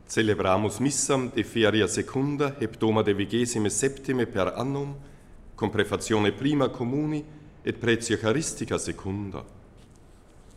Celebramus missam de feria secunda, hebdoma de 27 per annum, com prefazione prima communi et pretia charistica secunda.